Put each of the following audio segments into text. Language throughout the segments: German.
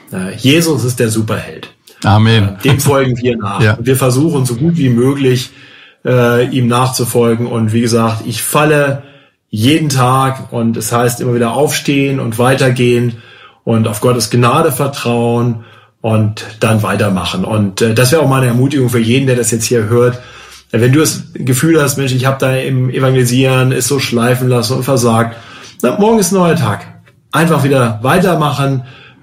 Jesus ist der Superheld. Amen. Dem folgen wir nach. Ja. Und wir versuchen so gut wie möglich ihm nachzufolgen. Und wie gesagt, ich falle jeden Tag und es heißt immer wieder aufstehen und weitergehen und auf Gottes Gnade vertrauen und dann weitermachen. Und das wäre auch mal eine Ermutigung für jeden, der das jetzt hier hört. Wenn du das Gefühl hast, Mensch, ich habe da im Evangelisieren es so schleifen lassen und versagt, na, morgen ist ein neuer Tag. Einfach wieder weitermachen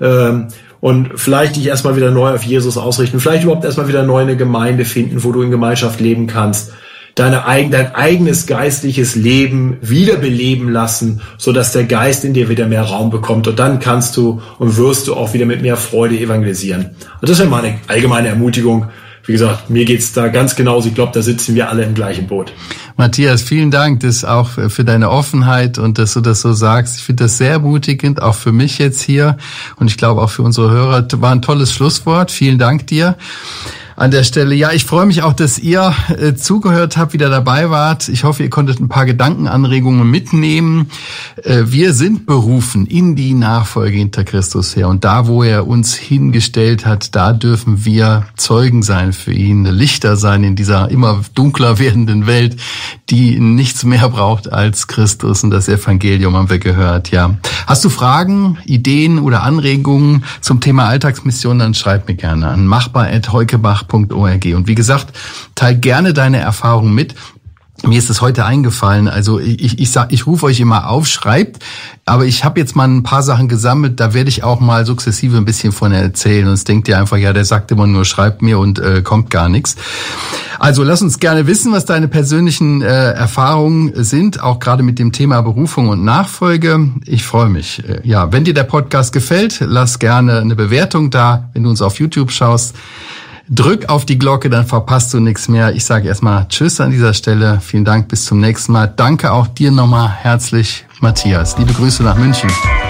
und vielleicht dich erstmal wieder neu auf Jesus ausrichten, vielleicht überhaupt erstmal wieder neu eine Gemeinde finden, wo du in Gemeinschaft leben kannst, dein eigenes geistliches Leben wiederbeleben lassen, sodass der Geist in dir wieder mehr Raum bekommt und dann kannst du und wirst du auch wieder mit mehr Freude evangelisieren. Und das ist ja mal eine allgemeine Ermutigung. Wie gesagt, mir geht's da ganz genauso. Ich glaube, da sitzen wir alle im gleichen Boot. Matthias, vielen Dank das auch für deine Offenheit und dass du das so sagst. Ich finde das sehr ermutigend, auch für mich jetzt hier. Und ich glaube auch für unsere Hörer. War ein tolles Schlusswort. Vielen Dank dir. An der Stelle, ja, ich freue mich auch, dass ihr zugehört habt, wieder dabei wart. Ich hoffe, ihr konntet ein paar Gedankenanregungen mitnehmen. Wir sind berufen in die Nachfolge hinter Christus her. Und da, wo er uns hingestellt hat, da dürfen wir Zeugen sein für ihn, Lichter sein in dieser immer dunkler werdenden Welt, die nichts mehr braucht als Christus und das Evangelium, haben wir gehört, ja. Hast du Fragen, Ideen oder Anregungen zum Thema Alltagsmission, dann schreib mir gerne an machbar@heukebach.org. Und wie gesagt, teil gerne deine Erfahrungen mit. Mir ist es heute eingefallen, also ich rufe euch immer auf, schreibt, aber ich habe jetzt mal ein paar Sachen gesammelt, da werde ich auch mal sukzessive ein bisschen von erzählen. Und es denkt ihr einfach, ja, der sagt immer nur, schreibt mir und kommt gar nichts. Also lass uns gerne wissen, was deine persönlichen Erfahrungen sind, auch gerade mit dem Thema Berufung und Nachfolge. Ich freue mich. Ja, wenn dir der Podcast gefällt, lass gerne eine Bewertung da, wenn du uns auf YouTube schaust. Drück auf die Glocke, dann verpasst du nichts mehr. Ich sage erstmal Tschüss an dieser Stelle. Vielen Dank, bis zum nächsten Mal. Danke auch dir nochmal herzlich, Matthias. Liebe Grüße nach München.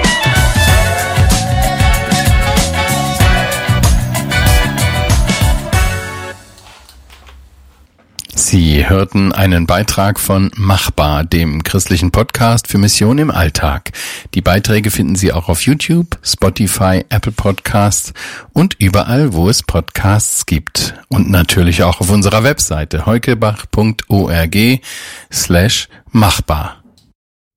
Sie hörten einen Beitrag von Machbar, dem christlichen Podcast für Mission im Alltag. Die Beiträge finden Sie auch auf YouTube, Spotify, Apple Podcasts und überall, wo es Podcasts gibt. Und natürlich auch auf unserer Webseite heukebach.org/machbar.